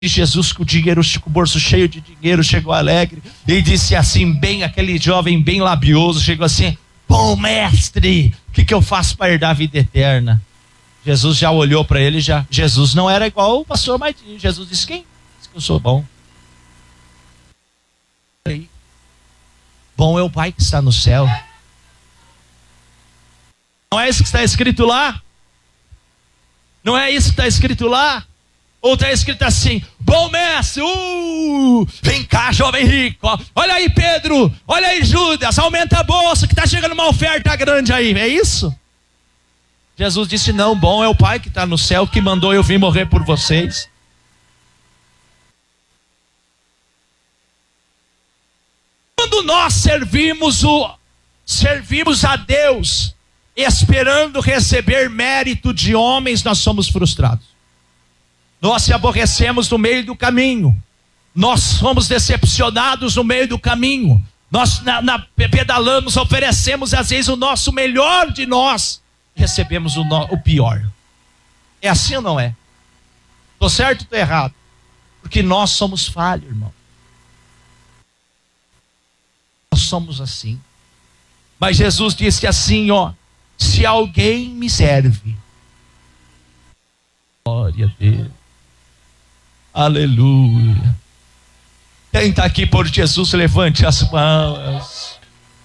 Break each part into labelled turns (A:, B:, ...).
A: E Jesus, com o dinheiro, com o bolso cheio de dinheiro, chegou alegre e disse assim, bem, aquele jovem bem labioso, chegou assim: bom mestre, o que eu faço para herdar a vida eterna? Jesus já olhou para ele, Jesus não era igual o pastor Martinho. Jesus disse: quem disse que eu sou bom? Bom é o Pai que está no céu. Não é isso que está escrito lá? Não é isso que está escrito lá? Ou está escrito assim: bom mestre, vem cá, jovem rico, olha aí Pedro, olha aí Judas, aumenta a bolsa que está chegando uma oferta grande aí, é isso? Jesus disse: não, bom é o Pai que está no céu, que mandou eu vir morrer por vocês. Quando nós servimos a Deus, esperando receber mérito de homens, nós somos frustrados. Nós se aborrecemos no meio do caminho. Nós somos decepcionados no meio do caminho. Nós pedalamos, oferecemos às vezes o nosso melhor de nós. Recebemos o pior. É assim ou não é? Estou certo ou estou errado? Porque nós somos falhos, irmão. Nós somos assim. Mas Jesus disse assim, se alguém me serve. Glória a Deus. Aleluia. Quem está aqui por Jesus, levante as mãos.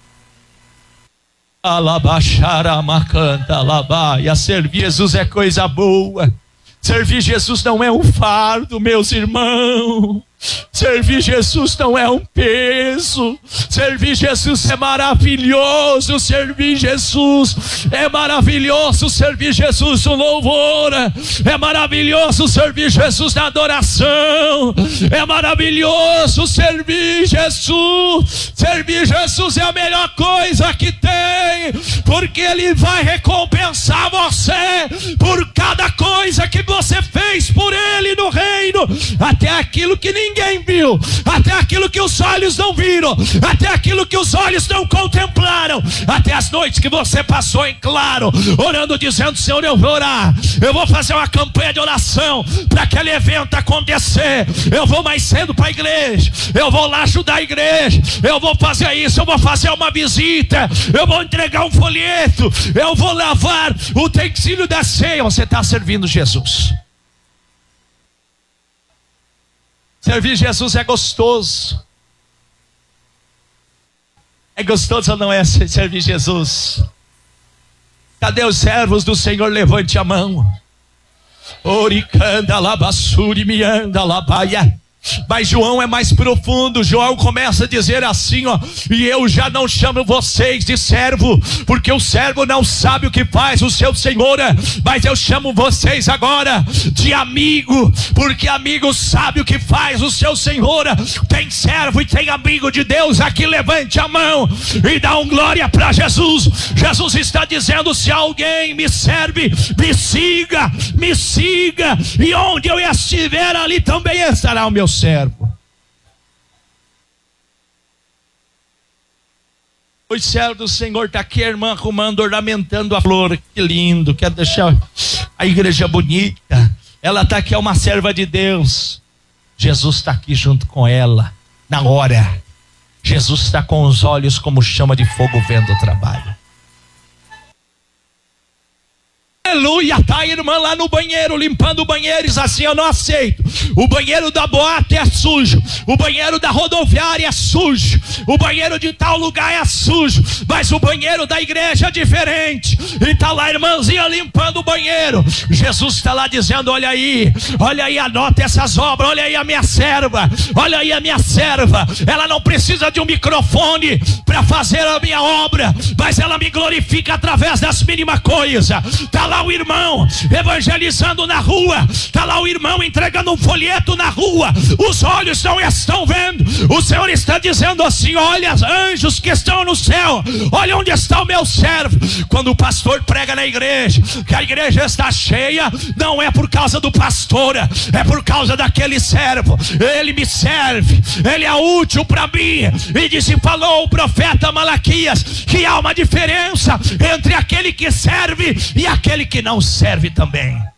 A: Alabaxaramacanta, alabaia. Servir Jesus é coisa boa. Servir Jesus não é um fardo, meus irmãos. Servir Jesus não é um peso. Servir Jesus é maravilhoso. Servir Jesus é maravilhoso. Servir Jesus no louvor é maravilhoso. Servir Jesus na adoração é maravilhoso. Servir Jesus é a melhor coisa que tem, porque Ele vai recompensar você por cada coisa que você fez por Ele no reino, até aquilo que ninguém viu, até aquilo que os olhos não viram, até aquilo que os olhos não contemplaram, até as noites que você passou em claro, orando, dizendo: Senhor, eu vou orar, eu vou fazer uma campanha de oração para aquele evento acontecer, eu vou mais cedo para a igreja, eu vou lá ajudar a igreja, eu vou fazer isso, eu vou fazer uma visita, eu vou entregar um folheto, eu vou lavar o utensílio da ceia. Você está servindo Jesus. Servir Jesus é gostoso. É gostoso ou não é servir Jesus? Cadê os servos do Senhor? Levante a mão. Oricanda labassuri mianda labaia. Mas João é mais profundo. João começa a dizer assim, e eu já não chamo vocês de servo, porque o servo não sabe o que faz o seu senhor, mas eu chamo vocês agora de amigo, porque amigo sabe o que faz o seu senhor. Tem servo e tem amigo de Deus aqui. Levante a mão e dá um glória para Jesus. Jesus está dizendo: se alguém me serve, me siga, e onde eu estiver, ali também estará o meu servo. O servo do Senhor está aqui, a irmã arrumando, ornamentando a flor. Que lindo, quer deixar a igreja bonita. Ela está aqui, é uma serva de Deus. Jesus está aqui junto com ela, na hora. Jesus está com os olhos como chama de fogo vendo o trabalho. Aleluia, está a irmã lá no banheiro, limpando o banheiro, diz assim: eu não aceito. O banheiro da boate é sujo, o banheiro da rodoviária é sujo, o banheiro de tal lugar é sujo, mas o banheiro da igreja é diferente. E está lá a irmãzinha limpando o banheiro. Jesus está lá dizendo: olha aí, anota essas obras, olha aí a minha serva, ela não precisa de um microfone para fazer a minha obra, mas ela me glorifica através das mínimas coisas. Está lá o irmão evangelizando na rua, está lá o irmão entregando um folheto na rua, os olhos não estão vendo, o Senhor está dizendo assim: olha, anjos que estão no céu, olha onde está o meu servo. Quando o pastor prega na igreja, que a igreja está cheia, não é por causa do pastor, é por causa daquele servo. Ele me serve, ele é útil para mim. E disse, falou o profeta Malaquias, que há uma diferença entre aquele que serve e aquele que não serve também.